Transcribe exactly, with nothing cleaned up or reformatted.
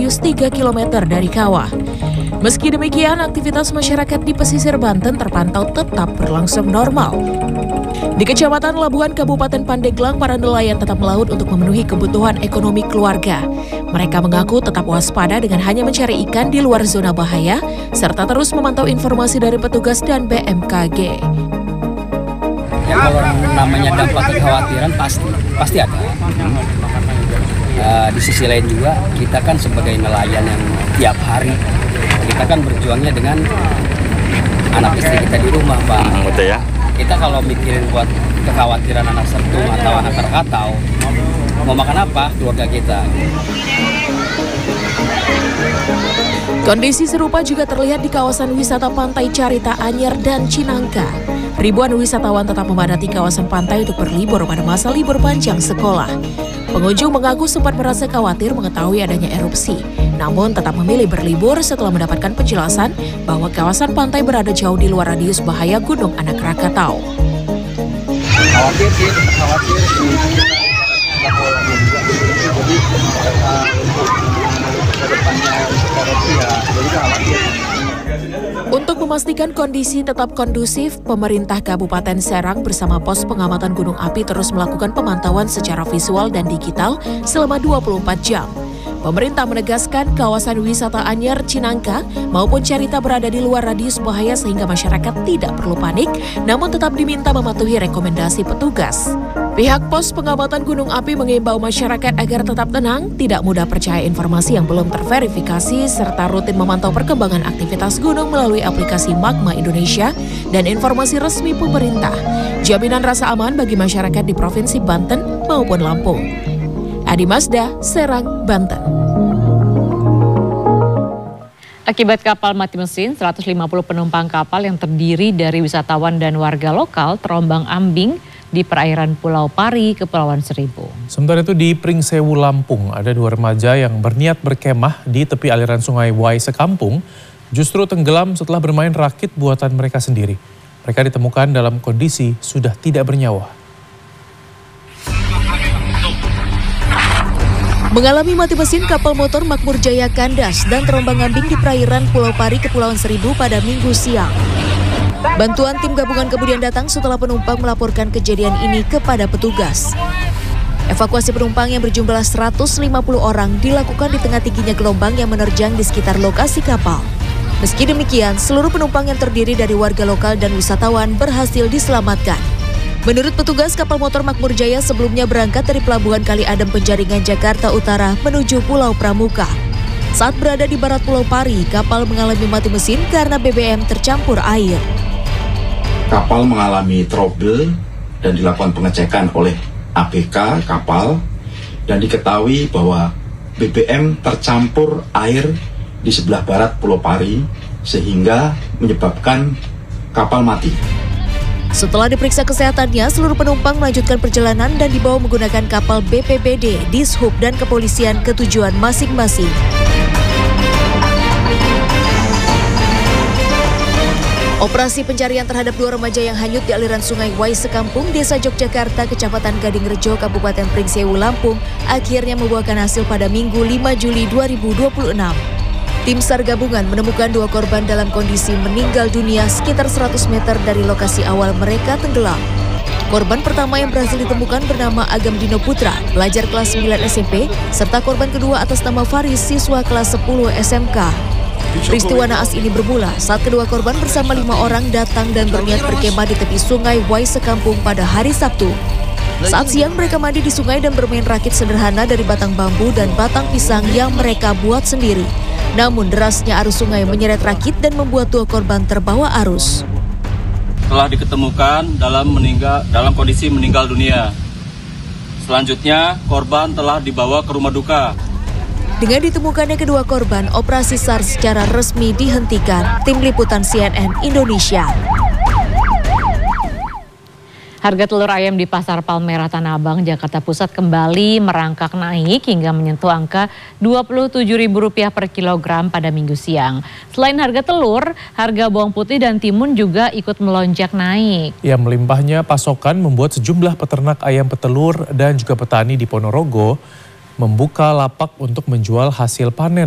radius tiga kilometer dari kawah. Meski demikian, aktivitas masyarakat di pesisir Banten terpantau tetap berlangsung normal. Di Kecamatan Labuhan, Kabupaten Pandeglang, para nelayan tetap melaut untuk memenuhi kebutuhan ekonomi keluarga. Mereka mengaku tetap waspada dengan hanya mencari ikan di luar zona bahaya, serta terus memantau informasi dari petugas dan B M K G. Ya, kalau namanya dampak kekhawatiran pasti pasti ada. Uh, di sisi lain juga kita kan sebagai nelayan yang tiap hari kita kan berjuangnya dengan anak istri kita di rumah, Pak. Betul ya. Kita kalau mikirin buat kekhawatiran anak sertung atau anak Krakatau, mau makan apa keluarga kita? Kondisi serupa juga terlihat di kawasan wisata Pantai Carita Anyer dan Cinangka. Ribuan wisatawan tetap memadati kawasan pantai untuk berlibur pada masa libur panjang sekolah. Pengunjung mengaku sempat merasa khawatir mengetahui adanya erupsi, namun tetap memilih berlibur setelah mendapatkan penjelasan bahwa kawasan pantai berada jauh di luar radius bahaya Gunung Anak Krakatau. Khawatir sih, khawatir sih. Jadi kedepannya erupsi ya, jadi khawatir. Untuk memastikan kondisi tetap kondusif, pemerintah Kabupaten Serang bersama Pos Pengamatan Gunung Api terus melakukan pemantauan secara visual dan digital selama dua puluh empat jam. Pemerintah menegaskan kawasan wisata Anyer, Cinangka maupun Carita berada di luar radius bahaya sehingga masyarakat tidak perlu panik, namun tetap diminta mematuhi rekomendasi petugas. Pihak Pos Pengamatan Gunung Api mengimbau masyarakat agar tetap tenang, tidak mudah percaya informasi yang belum terverifikasi, serta rutin memantau perkembangan aktivitas gunung melalui aplikasi Magma Indonesia dan informasi resmi pemerintah. Jaminan rasa aman bagi masyarakat di Provinsi Banten maupun Lampung. Adi Mazda, Serang, Banten. Akibat kapal mati mesin, seratus lima puluh penumpang kapal yang terdiri dari wisatawan dan warga lokal terombang-ambing di perairan Pulau Pari, Kepulauan Seribu. Sementara itu di Pringsewu, Lampung, ada dua remaja yang berniat berkemah di tepi aliran sungai Wai Sekampung, justru tenggelam setelah bermain rakit buatan mereka sendiri. Mereka ditemukan dalam kondisi sudah tidak bernyawa. Mengalami mati mesin, kapal motor Makmur Jaya kandas dan terombang-ambing di perairan Pulau Pari, Kepulauan Seribu pada Minggu siang. Bantuan tim gabungan kemudian datang setelah penumpang melaporkan kejadian ini kepada petugas. Evakuasi penumpang yang berjumlah seratus lima puluh orang dilakukan di tengah tingginya gelombang yang menerjang di sekitar lokasi kapal. Meski demikian, seluruh penumpang yang terdiri dari warga lokal dan wisatawan berhasil diselamatkan. Menurut petugas, kapal motor Makmur Jaya sebelumnya berangkat dari Pelabuhan Kali Adem Penjaringan, Jakarta Utara menuju Pulau Pramuka. Saat berada di barat Pulau Pari, kapal mengalami mati mesin karena B B M tercampur air. Kapal mengalami trouble dan dilakukan pengecekan oleh A B K kapal dan diketahui bahwa B B M tercampur air di sebelah barat Pulau Pari sehingga menyebabkan kapal mati. Setelah diperiksa kesehatannya, seluruh penumpang melanjutkan perjalanan dan dibawa menggunakan kapal B P B D, Dishub dan kepolisian ke tujuan masing-masing. Operasi pencarian terhadap dua remaja yang hanyut di aliran sungai Wai Sekampung, Desa Yogyakarta, Kecamatan Gadingrejo, Kabupaten Pringsewu, Lampung, akhirnya membuahkan hasil pada Minggu lima Juli dua ribu dua puluh enam. Tim SAR gabungan menemukan dua korban dalam kondisi meninggal dunia sekitar seratus meter dari lokasi awal mereka tenggelam. Korban pertama yang berhasil ditemukan bernama Agam Dino Putra, pelajar kelas sembilan S M P, serta korban kedua atas nama Faris, siswa kelas sepuluh S M K. Peristiwa naas ini bermula saat kedua korban bersama lima orang datang dan berniat berkemah di tepi sungai Wai Sekampung pada hari Sabtu. Saat siang mereka mandi di sungai dan bermain rakit sederhana dari batang bambu dan batang pisang yang mereka buat sendiri. Namun derasnya arus sungai menyeret rakit dan membuat dua korban terbawa arus. Telah diketemukan dalam meninggal dalam kondisi meninggal dunia. Selanjutnya korban telah dibawa ke rumah duka. Dengan ditemukannya kedua korban, operasi SAR secara resmi dihentikan. Tim Liputan C N N Indonesia. Harga telur ayam di Pasar Palmerah Tanah Abang, Jakarta Pusat kembali merangkak naik hingga menyentuh angka dua puluh tujuh ribu rupiah per kilogram pada Minggu siang. Selain harga telur, harga bawang putih dan timun juga ikut melonjak naik. Ya, melimpahnya pasokan membuat sejumlah peternak ayam petelur dan juga petani di Ponorogo membuka lapak untuk menjual hasil panen.